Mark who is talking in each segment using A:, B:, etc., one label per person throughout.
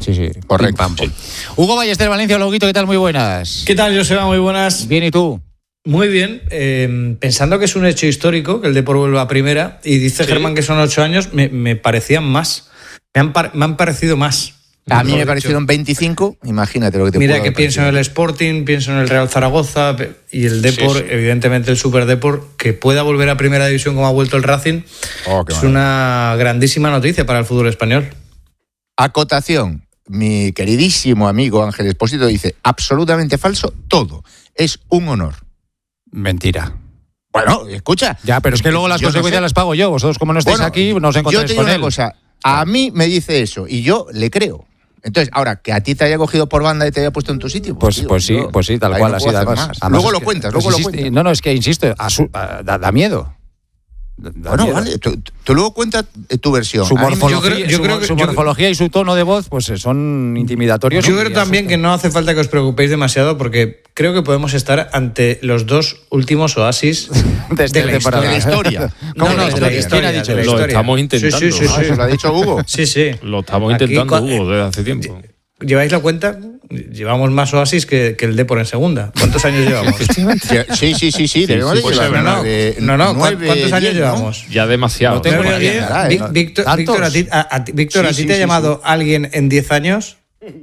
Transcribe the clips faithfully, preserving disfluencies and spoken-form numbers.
A: Sí, sí.
B: Correcto.
A: Pam, pam. Sí. Hugo Ballester, Valencia, Loguito, ¿qué tal? Muy buenas.
C: ¿Qué tal, Joseba? Muy buenas.
A: Bien, ¿y tú?
C: Muy bien. Eh, pensando que es un hecho histórico que el Depor vuelva a primera, y dice ¿Sí? Germán que son ocho años, me, me parecían más. Me han, par- me han parecido más.
B: A mí me parecieron veinticinco, imagínate lo que te
C: Mira
B: puedo
C: que pienso en el Sporting, pienso en el Real Zaragoza y el Depor, sí, sí. evidentemente el Super Depor, que pueda volver a primera división como ha vuelto el Racing, oh, es una grandísima noticia para el fútbol español.
B: Acotación, mi queridísimo amigo Ángel Expósito dice, absolutamente falso, todo, es un honor.
A: Mentira.
B: Bueno, escucha.
A: Ya, pero es que luego las
B: yo
A: consecuencias no las pago yo, vosotros como no estáis bueno, aquí, no os encontráis con él. Yo te digo una
B: cosa, a mí me dice eso y yo le creo. Entonces, ahora, que a ti te haya cogido por banda y te haya puesto en tu sitio.
A: Pues,
B: pues, tío,
A: pues sí,
B: yo,
A: pues sí, tal cual, no así además.
B: además. Luego lo cuentas, luego
A: pues
B: lo
A: insiste,
B: cuentas.
A: No, no, es que insisto, a su, a, da, da miedo. Da
B: bueno,
A: miedo.
B: vale, tú, tú luego cuentas tu versión.
A: Su morfología,
C: yo creo, yo
A: su,
C: creo que,
A: su
C: yo,
A: morfología y su tono de voz pues son intimidatorios.
C: Yo creo también que no hace falta que os preocupéis demasiado porque creo que podemos estar ante los dos últimos oasis de, de, la, historia.
B: de la historia.
C: No, no, de la historia.
D: Ha dicho? Lo estamos intentando.
C: Sí, sí, sí, sí.
B: ¿Eso lo ha dicho Hugo?
C: Sí, sí.
D: Lo estamos intentando, Aquí, Hugo, desde hace tiempo.
C: ¿Lleváis la cuenta? Llevamos más oasis que, que el Depor en segunda. ¿Cuántos años llevamos?
B: Sí, sí, sí, sí.
C: sí, sí pues no, no, de no, no nueve, ¿cuántos años diez, llevamos?
D: ¿no? Ya demasiado.
C: No tengo ni idea. ¿eh? Víctor, Víctor, ¿a ti, a, a, Víctor, sí, ¿a ti sí, te ha sí, llamado sí. alguien en diez años?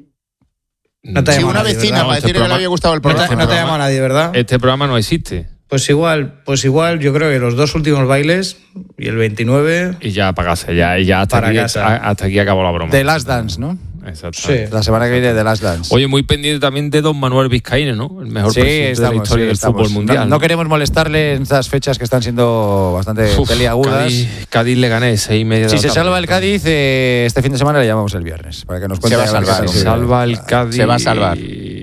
B: No te ha sí, llamado una nadie, vecina, ¿verdad? Para decir que le había gustado el programa.
C: No te, no te ha llamado nadie, ¿verdad?
D: Este programa no existe.
C: Pues igual, pues igual, yo creo que los dos últimos bailes y el veintinueve...
D: Y ya para casa, ya, ya hasta, aquí, hasta aquí acabó la broma.
A: The Last Dance, ¿no?
D: Exacto.
A: Sí. La semana que viene de Last Dance.
D: Oye, muy pendiente también de don Manuel Vizcaíno, ¿no? El mejor
A: sí,
D: presidente
A: estamos,
D: de la historia
A: sí,
D: del
A: estamos.
D: fútbol mundial.
A: No,
D: ¿no?
A: no queremos molestarle en estas fechas que están siendo bastante Uf, peliagudas.
D: Cádiz, Cádiz le gané seis y media.
A: Si
D: de la
A: se
D: tarde,
A: salva el Cádiz, eh, este fin de semana le llamamos el viernes para que nos cuente.
B: Se va a salvar.
D: Se salva el Cádiz.
B: Se va a salvar.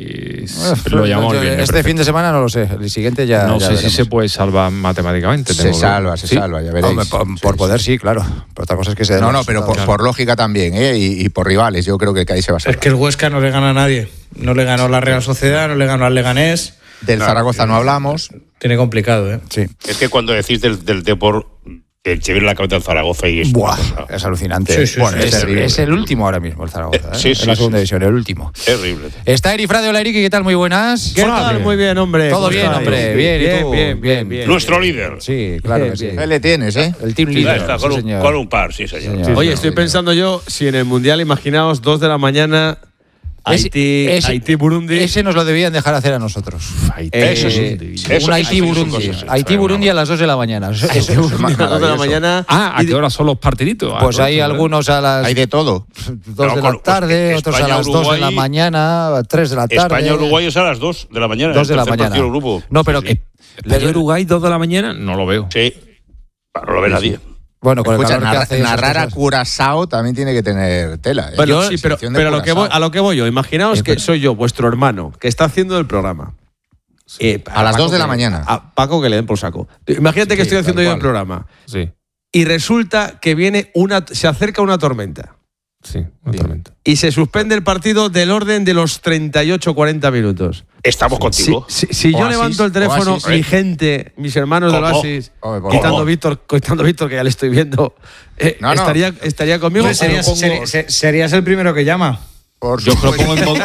D: Uf, lo llamamos el viernes.
A: Este
D: perfecto.
A: fin de semana no lo sé. El siguiente ya.
D: No
A: ya
D: sé
A: veremos.
D: si se puede salvar matemáticamente.
B: Se salva, se ¿Sí? salva, ya veréis.
A: Hombre, por,
B: sí,
A: por
B: sí.
A: poder sí, claro. Pero otra cosa es que se.
B: No, no, pero por, por lógica también, ¿eh? Y, y por rivales. Yo creo que el Cádiz se va a salvar.
C: Es que el Huesca no le gana a nadie. No le ganó la Real Sociedad, no le ganó al Leganés.
B: Del Zaragoza no hablamos.
C: Tiene complicado, ¿eh?
A: Sí.
E: Es que cuando decís del, del Depor, que se viene la cabeza del Zaragoza y es.
A: Buah, es alucinante.
C: Sí, sí,
A: bueno,
C: sí,
A: es,
C: es,
A: es el último ahora mismo, el Zaragoza. ¿eh?
E: Sí, sí,
A: en la segunda
E: sí,
A: división, el último.
E: Terrible.
A: Está Eri Frade, hola Eriki, ¿qué tal? Muy buenas.
F: ¿Qué tal? Muy bien, hombre.
A: Todo bien,
F: está?
A: hombre. Bien, bien, bien, bien, bien, bien.
E: Nuestro líder.
A: Sí, claro
F: bien,
A: que sí.
F: bien.
B: Ahí le tienes, ¿eh?
A: El team
E: Sí,
A: líder.
E: está,
A: Sí,
E: con, un,
A: señor.
E: con un par, sí, señor.
A: Sí,
F: Sí, Oye,
A: sí,
F: estoy
A: sí,
F: pensando yo, si en el Mundial, imaginaos, dos de la mañana, Haití,
A: ese,
F: Haití, Burundi.
A: Ese nos lo debían dejar hacer a nosotros.
D: Haití,
A: Eh,
E: eso sí.
A: Un
E: Eso,
A: Haití,
E: eso,
A: Burundi.
E: eso, eso,
A: Haití,
E: eso,
A: Burundi a las dos de la mañana. Eso, eso,
F: Haití, Burundi a las dos de la mañana.
D: Ah, ¿a qué hora son los partiditos?
A: Pues hay algunos a las
B: Hay de todo.
A: dos de la tarde, otros a las dos de la mañana, tres de la tarde.
E: España-Uruguay es a las dos de la mañana.
A: dos de la mañana.
E: Grupo.
A: No, pero
E: sí,
A: que.
D: España-Uruguay, dos de la mañana, no lo veo.
E: Sí, no lo ve nadie.
A: Bueno, con
B: Escucha,
A: el calor
B: narra,
A: que hace
B: narrar a
A: cosas.
B: Curazao también tiene que tener tela. ¿eh?
F: Bueno,
B: Yo,
F: sí, pero,
B: sección de
F: pero a, lo que voy,
B: Curazao.
F: a lo que voy yo, imaginaos que soy yo, vuestro hermano, que está haciendo el programa. Eh,
B: A las
F: Paco
B: dos de la
F: que-
B: mañana.
F: A Paco que le den por saco. Imagínate que
B: Sí,
F: estoy haciendo
B: tal
F: yo el
B: cual.
F: programa
D: Sí,
F: y resulta que viene una, se acerca una tormenta
D: sí, una tormenta.
F: y se suspende el partido del orden de los treinta y ocho cuarenta minutos.
E: Estamos
F: Si,
E: contigo.
F: si- si yo
B: Oasis,
F: levanto el teléfono,
B: Oasis,
F: mi
B: ¿eh?
F: gente, mis hermanos del
E: ¿Cómo?
F: Oasis,
B: Hombre, por
F: quitando
E: favor.
F: Víctor, quitando Víctor, que ya le estoy viendo, eh,
B: No, no.
F: estaría, estaría conmigo.
C: Hombre, serías,
F: o lo pongo-
C: seri- se- serías el primero que llama.
B: Por
D: Yo lo
B: supuesto.
D: pongo en modo,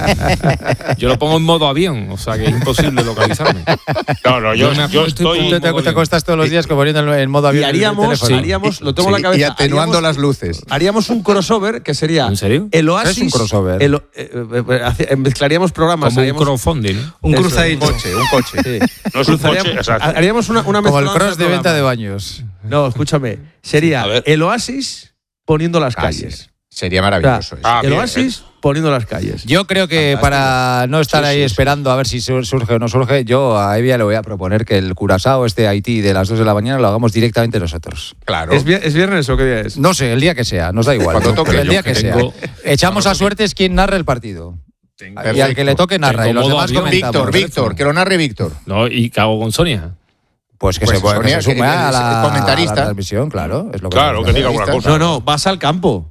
D: yo lo pongo en modo avión, o sea que es imposible localizarme.
E: No, no, yo,
D: Yo me
E: yo
D: acuesto
E: estoy.
A: Tú te, te acostas todos los días poniendo en modo
F: y
A: avión. el
F: haríamos,
A: teléfono.
F: haríamos, lo tengo en
B: Sí,
F: la cabeza.
B: y atenuando
F: haríamos-
B: las luces.
F: Haríamos un crossover que sería
D: ¿En serio?
F: el Oasis.
A: Es un crossover.
F: el- eh, eh, hace- mezclaríamos programas.
D: Como un
F: haríamos-
D: crowdfunding. ¿no?
C: Un
F: Eso,
C: cruzadito.
B: Un coche, un coche.
F: sí.
E: No es un
F: Cruzaríamos-
E: coche, o sea,
F: haríamos una, una
A: Como el
F: mezcolanza
A: cross de venta de
F: programas.
A: baños.
F: No, escúchame. Sería
E: A ver.
F: el Oasis poniendo las
B: Ah, sí.
F: calles.
B: Sería
F: O sea,
B: maravilloso eso.
E: Ah,
F: el
E: bien,
F: Oasis poniendo las calles.
A: Yo creo que
B: Fantástico.
A: para no estar
B: Sí,
A: ahí
B: sí,
A: esperando a ver si sur- surge o no surge, yo a Evia le voy a proponer que el Curazao, este Haití de las dos de la mañana, lo hagamos directamente nosotros.
B: Claro.
F: ¿Es, vi- ¿Es viernes o qué día es?
A: No sé, el día que sea, nos da igual.
B: Cuando toque.
A: Pero el
D: Yo
A: día
D: que
A: que sea.
D: tengo-
A: Echamos a suertes quién narra el partido. Y al
B: Perfecto.
A: que le toque narra. Y
D: Tengo
A: los
D: modo
A: demás
D: avión.
A: comentamos.
B: Víctor, Víctor, que lo narre Víctor.
D: No, y cago con Sonia.
A: Pues que
B: Pues
A: se, puede, que
B: Sonia,
A: se sume
B: que-
A: a
B: que-
A: la,
B: comentarista.
A: a la transmisión, claro. Es lo que
E: Claro, que diga alguna cosa.
F: No, no, vas al campo.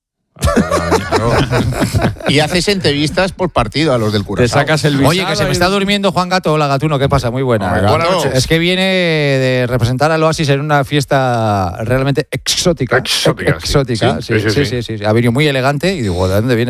B: Y haces entrevistas por partido a los del
F: Te
B: Curazao.
F: sacas el visado.
A: Oye, que se me
F: y-
A: está durmiendo Juan Gato. Hola, Gatuno, ¿qué pasa? Muy buena.
B: Hola,
A: Buenas
B: Gato.
A: noches. Es que viene de representar al Oasis en una fiesta realmente exótica.
E: Exótica, sí.
A: Exótica, sí,
E: Sí,
A: sí,
E: sí,
A: sí,
E: sí.
A: sí, sí. Ha venido muy elegante y digo, ¿de dónde viene?